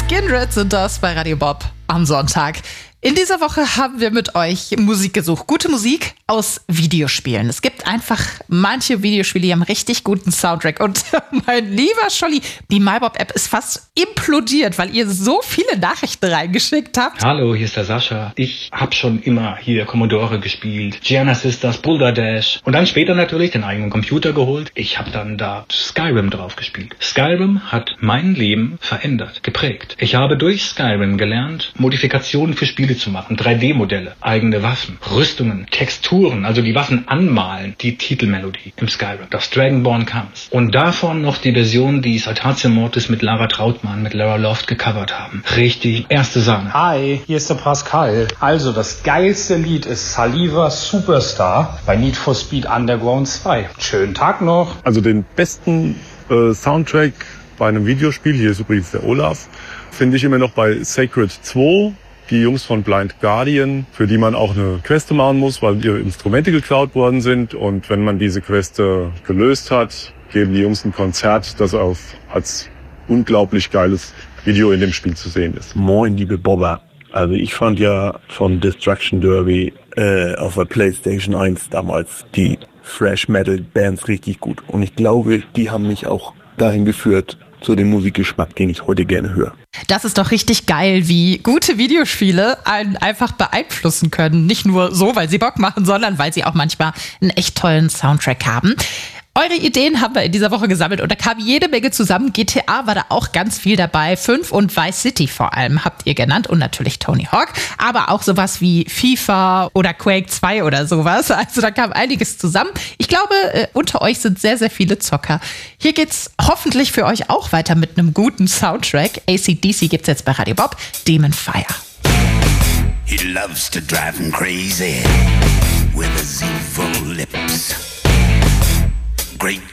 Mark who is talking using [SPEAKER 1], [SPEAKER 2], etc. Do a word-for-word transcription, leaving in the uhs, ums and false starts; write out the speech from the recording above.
[SPEAKER 1] Kindred sind das bei Radio Bob am Sonntag. In dieser Woche haben wir mit euch Musik gesucht. Gute Musik aus Videospielen. Es gibt einfach manche Videospiele, die haben richtig guten Soundtrack. Und mein lieber Scholli, die MyBob-App ist fast implodiert, weil ihr so viele Nachrichten reingeschickt habt.
[SPEAKER 2] Hallo, hier ist der Sascha. Ich habe schon immer hier Commodore gespielt, Gianna Sisters, Boulder Dash und dann später natürlich den eigenen Computer geholt. Ich habe dann da Skyrim drauf gespielt. Skyrim hat mein Leben verändert, geprägt. Ich habe durch Skyrim gelernt, Modifikationen für Spiele zu machen, drei D-Modelle, eigene Waffen, Rüstungen, Texturen, also die Waffen anmalen, die Titelmelodie im Skyrim, das Dragonborn Comes. Und davon noch die Version, die Saltatio Mortis mit Lara Trautmann, mit Lara Loft gecovert haben. Richtig, erste Sahne.
[SPEAKER 3] Hi, hier ist der Pascal. Also, das geilste Lied ist Saliva Superstar bei Need for Speed Underground zwei. Schönen Tag noch.
[SPEAKER 4] Also den besten äh, Soundtrack bei einem Videospiel, hier ist übrigens der Olaf, finde ich immer noch bei Sacred zwei. Die Jungs von Blind Guardian, für die man auch eine Queste machen muss, weil ihre Instrumente geklaut worden sind. Und wenn man diese Queste gelöst hat, geben die Jungs ein Konzert, das auf als unglaublich geiles Video in dem Spiel zu sehen ist.
[SPEAKER 5] Moin, liebe Bobber. Also ich fand ja von Destruction Derby äh, auf der PlayStation eins damals die Thrash Metal Bands richtig gut. Und ich glaube, die haben mich auch dahin geführt, zu dem Musikgeschmack, den ich heute gerne höre.
[SPEAKER 1] Das ist doch richtig geil, wie gute Videospiele einen einfach beeinflussen können. Nicht nur so, weil sie Bock machen, sondern weil sie auch manchmal einen echt tollen Soundtrack haben. Eure Ideen haben wir in dieser Woche gesammelt und da kam jede Menge zusammen. G T A war da auch ganz viel dabei. fünf und Vice City vor allem habt ihr genannt und natürlich Tony Hawk. Aber auch sowas wie FIFA oder Quake zwei oder sowas. Also da kam einiges zusammen. Ich glaube, äh, unter euch sind sehr, sehr viele Zocker. Hier geht's hoffentlich für euch auch weiter mit einem guten Soundtrack. A C D C gibt's jetzt bei Radio Bob. Demon Fire.
[SPEAKER 6] He loves to drive him crazy with his evil lips. Great